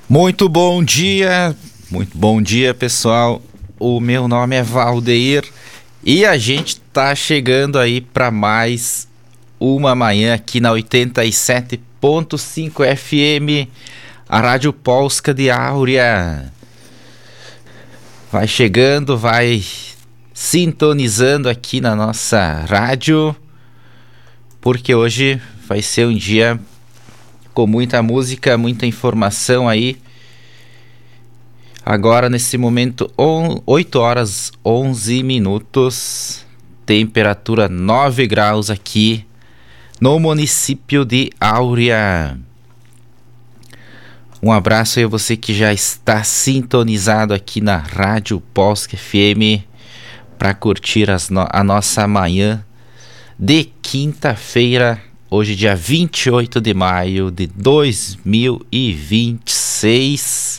Muito bom dia, pessoal. O meu nome é Valdeir e a gente tá chegando aí para mais uma manhã aqui na 87.5 FM, a Rádio Polska de Áurea. Vai chegando, vai sintonizando aqui na nossa rádio, porque hoje vai ser um dia com muita música, muita informação aí. Agora, nesse momento, 8 horas 11 minutos, temperatura 9 graus aqui no município de Áurea. Um abraço aí a você que já está sintonizado aqui na Rádio Polska FM para curtir a nossa manhã de quinta-feira, hoje dia 28 de maio de 2026.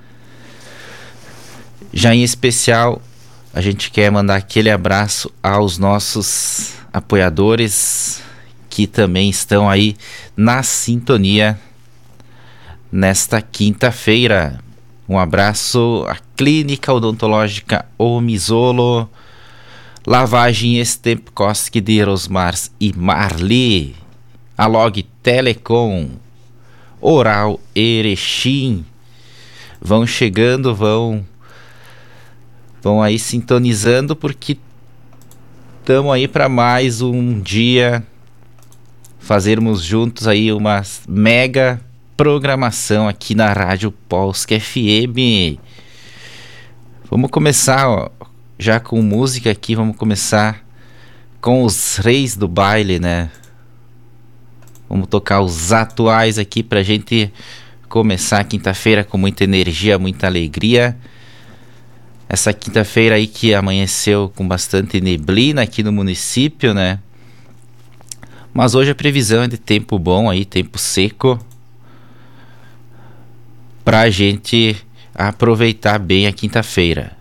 Já em especial, a gente quer mandar aquele abraço aos nossos apoiadores que também estão aí na sintonia nesta quinta-feira. Um abraço à Clínica Odontológica Omisolo, Lavagem Stempkowski de Rosmars e Marli, a Log Telecom, Oral Erechim. Vão chegando, vão aí sintonizando, porque estamos aí para mais um dia fazermos juntos aí uma mega programação aqui na Rádio Polska FM. Vamos começar já com música aqui, vamos começar com os Reis do Baile, né? Vamos tocar os atuais aqui pra gente começar a quinta-feira com muita energia, muita alegria. Essa quinta-feira aí que amanheceu com bastante neblina aqui no município, né? Mas hoje a previsão é de tempo bom aí, tempo seco, pra gente aproveitar bem a quinta-feira.